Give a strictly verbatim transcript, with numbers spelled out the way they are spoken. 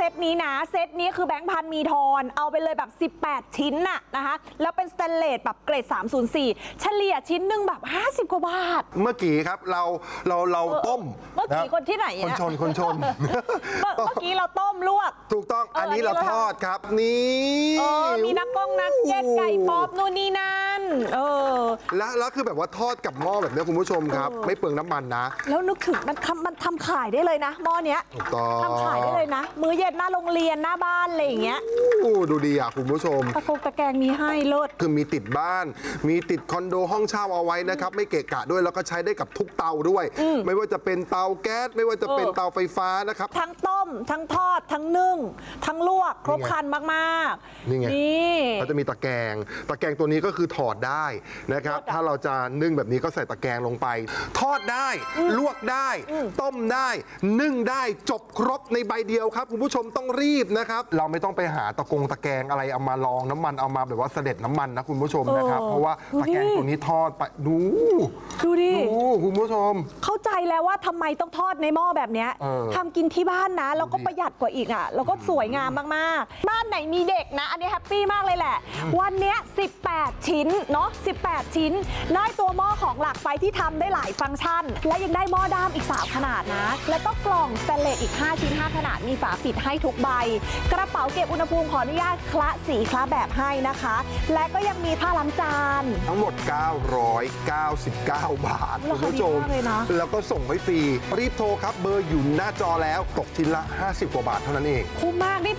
ตนี้นะเซตนี้คือแบงค์พันมีทอนเอาไปเลยแบบสิบแปดชิ้นน่ะนะคะแล้วเป็นสแตนเลสแบบเกรดสามศูนย์สี่เฉลี่ยชิ้นหนึ่งแบบห้าสิบกว่าบาทเมื่อกี้ครับเราเราเราต้มเมื่อกี้คนที่ไหนคนชนคนชนเมื่อกี้เราต้มลวกถูกต้องอันนี้เราทอดครับนี่มีนักกงนักเก็ตไก่ป๊อปนู่นนี่นั่นเออแล้วแล้วคือแบบว่าทอดกับหม้อแบบนี้คุณผู้ชมครับไม่เปลืองน้ำมันนะแล้วนึกถึงมันทำมันทำขายได้เลยนะหม้อเนี้ยถูกต้องทำขายได้เลยนะมื้อเย็นหน้าโรงเรียนหน้าบ้านอะไรอย่างเงี้ยดูดีอ่ะคุณผู้ชมตะกงตะแกรงมีให้เลิศคือมีติดบ้านมีติดคอนโดห้องเช่าเอาไว้นะครับไม่เกะกะด้วยแล้วก็ใช้ได้กับทุกเตาด้วยไม่ว่าจะเป็นเตาแก๊สไม่ว่าจะเป็นเตาไฟฟ้านะครับทั้งต้มทั้งทอดทั้งนึ่งทั้งลวกครบครันมากๆนี่ไงเขาจะมีตะแกรงตะแกรงตัวนี้ก็คือถอดได้นะครับถ้าเราจะนึ่งแบบนี้ก็ใส่ตะแกรงลงไปทอดได้ลวกได้ต้มได้นึ่งได้จบครบในใบเดียวครับคุณผู้ชมต้องรีบนะครับเราไม่ต้องไปหาตะกงตะแกรงอะไรเอามาลองน้ำมันเอามาแบบว่าเสด็จน้ำมันนะคุณผู้ชมนะครับเพราะว่าตะแกรงตัวนี้ทอดไปดูดูดิดูคุณผู้ชมเข้าใจแล้วว่าทำไมต้องทอดในหม้อแบบนี้ทำกินที่บ้านนะแล้วก็ประหยัดกว่าอีกอ่ะแล้วก็สวยงามมากๆบ้านไหนมีเด็กนะอันนี้แฮปปี้มากเลยแหละวันนี้สิบแปดชิ้นเนาะสิบแปดชิ้นได้ตัวหม้อของหลักไฟที่ทำได้หลายฟังก์ชันและยังได้หม้อด้ามอีกสามขนาดนะแล้วก็กล่องสแตนเลสอีกห้าชิ้นห้าขนาดมีฝาปิดให้ทุกใบกระเป๋าเก็บอุณหภูมิขออนุญาตคละสีคละแบบให้นะคะและก็ยังมีผ้าล้างจานทั้งหมดเก้าร้อยเก้าสิบเก้าบาทคุณผู้ชมแล้วก็ส่งให้ฟรีรีบโทรครับเบอร์อยู่หน้าจอแล้วตกชิ้นละห้าสิบกว่าบาทเท่านั้นเองคุ้มมากนี่